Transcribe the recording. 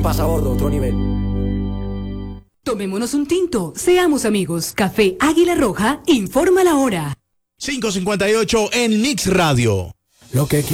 pasa, gordo? Otro nivel. Tomémonos un tinto, seamos amigos. Café Águila Roja informa la hora. 5:58 en Mix Radio. Lo que